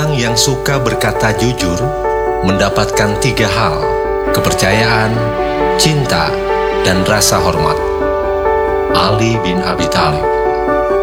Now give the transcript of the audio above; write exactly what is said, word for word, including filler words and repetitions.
Orang yang suka berkata jujur mendapatkan tiga hal: kepercayaan, cinta, dan rasa hormat. Ali bin Abi Thalib.